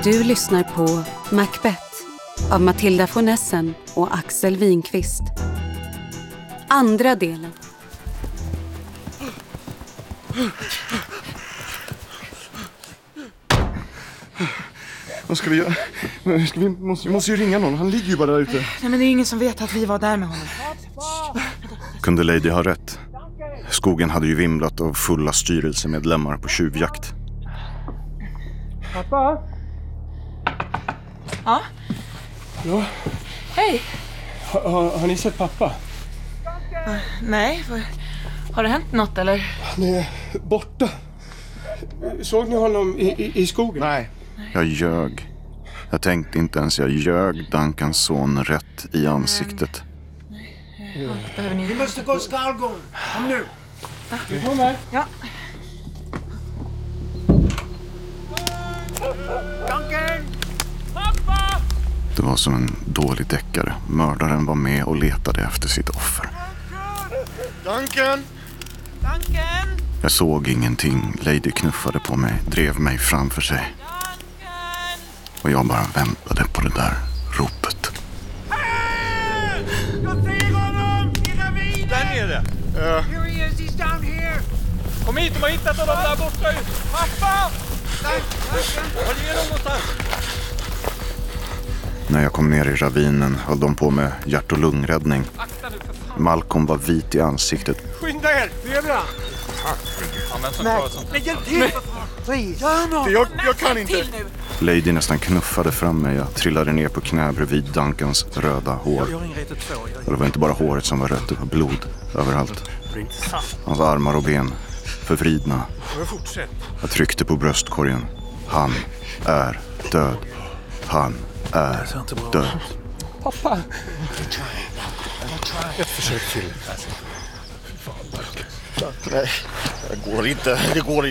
Du lyssnar på Macbeth av Matilda von Essen och Axel Winqvist. Andra delen. Vad ska vi göra? Vi måste ju ringa någon. Han ligger ju bara där ute. Nej, men det är ingen som vet att vi var där med honom. Kunde Lady ha rätt? Skogen hade ju vimlat av fulla styrelsemedlemmar på tjuvjakt. Pappa? Ja? Ja? Hej! Har ni sett pappa? Nej, har det hänt något eller? Han är borta. Såg ni honom i skogen? Nej. Jag ljög. Jag tänkte inte ens jag ljög Duncans son rätt i ansiktet. Behöver ni... Vi måste gå skallgång. Kom nu. Du kommer? Ja. Duncan! Det var som en dålig deckare. Mördaren var med och letade efter sitt offer. Duncan! Duncan! Jag såg ingenting. Lady knuffade på mig, drev mig framför sig. Och jag bara väntade på det där ropet. Jag ser honom! I ravinen! Där nere! Here he is, he's down here! Kom hit, de har hittat honom där borta ju! Pappa! Var är de någonstans? När jag kom ner i ravinen höll de på med hjärt- och lungräddning. Akta nu för fan! Malcolm var vit i ansiktet. Skynda er! Bebra! Ja, men som tar sånt. Men hjälp till! Please! Gör något! Jag kan inte. Lady nästan knuffade fram mig. Jag trillade ner på knä bredvid Duncans röda hår. Jag ringer 112. Och det var inte bara håret som var rött, det var blod överallt. Hans armar och ben förvridna. Fortsätt. Jag tryckte på bröstkorgen. Han är död. Han är död. Pappa! Ett försök till. Nej, det går inte.